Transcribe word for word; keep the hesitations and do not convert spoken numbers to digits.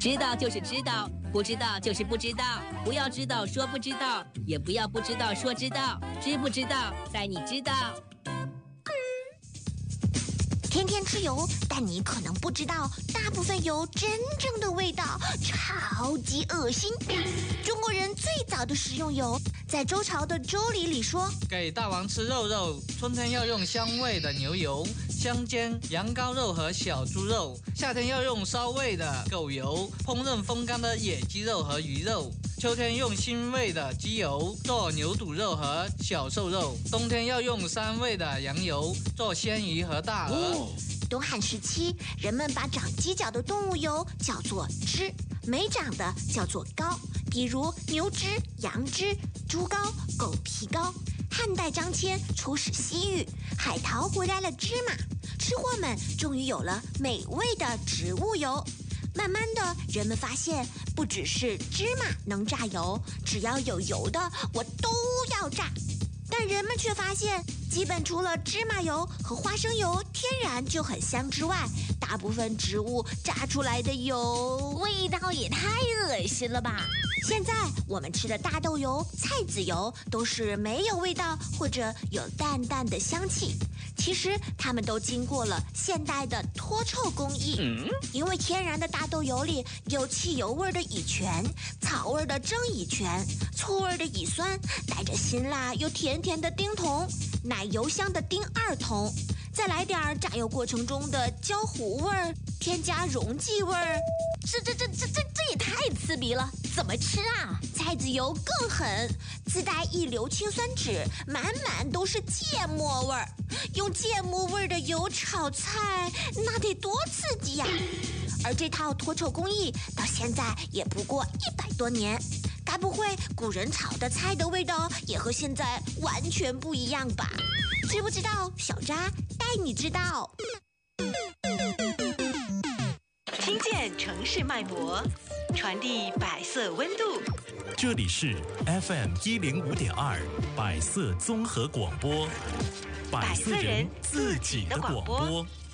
知道就是知道，不知道就是不知道。不要知道说不知道，也不要不知道说知道。知不知道，在你知道。 天天吃油，但你可能不知道，大部分油真正的味道超级恶心。中国人最早的食用油，在周朝的《周礼》里说： 给大王吃肉肉，春天要用香味的牛油、香煎羊羔肉和小猪肉；夏天要用骚味的狗油，烹饪风干的野鸡肉和鱼肉；秋天用腥味的鸡油做牛肚肉和小瘦肉；冬天要用膻味的羊油做鲜鱼和大鹅。 东汉时期，人们把长犄角的动物油叫做脂，没长的叫做膏，比如牛脂、羊脂、猪膏、狗皮膏。汉代张骞出使西域，海淘回来了芝麻，吃货们终于有了美味的植物油。慢慢的，人们发现不只是芝麻能榨油，只要有油的我都要榨。但人们却发现，基本除了芝麻油和花生油天然就很香之外，大部分植物榨出来的油味道也太恶心了吧。 现在我们吃的大豆油、菜籽油都是没有味道或者有淡淡的香气，其实它们都经过了现代的脱臭工艺。因为天然的大豆油里有汽油味的乙醛、草味的正乙醛、醋味的乙酸，带着辛辣又甜甜的丁酮，奶油香的丁二酮，再来点榨油过程中的焦糊味儿，添加溶剂味儿。 这这这这这这也太刺鼻了，怎么吃啊？ 菜籽油更狠，自带一硫氰酸酯，满满都是芥末味儿。用芥末味的油炒菜，那得多刺激呀！而这套脱臭工艺到现在也不过一百多年，该不会古人炒的菜的味道也和现在完全不一样吧？知不知道？小扎带你知道。 听见城市脉搏，传递百色温度。 这里是 F M 一零五点二百色综合广播，百色人自己的广播。